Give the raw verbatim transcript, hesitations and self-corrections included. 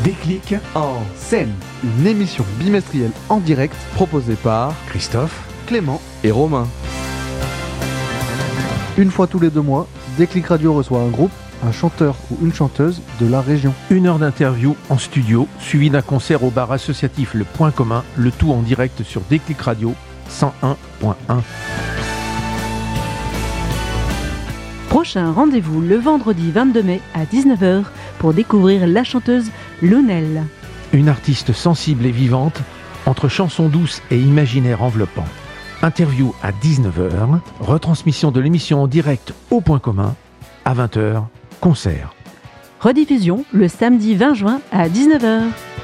Déclic en scène, une émission bimestrielle en direct proposée par Christophe, Clément et Romain. Une fois tous les deux mois, Déclic Radio reçoit un groupe, un chanteur ou une chanteuse de la région. Une heure d'interview en studio, suivi d'un concert au bar associatif Le Point Commun, le tout en direct sur Déclic Radio cent un point un. Prochain rendez-vous le vendredi vingt-deux mai à dix-neuf heures pour découvrir la chanteuse Lounel. Une artiste sensible et vivante, entre chansons douces et imaginaires enveloppants. Interview à dix-neuf heures, retransmission de l'émission en direct au Point Commun, à vingt heures, concert. Rediffusion le samedi vingt juin à dix-neuf heures.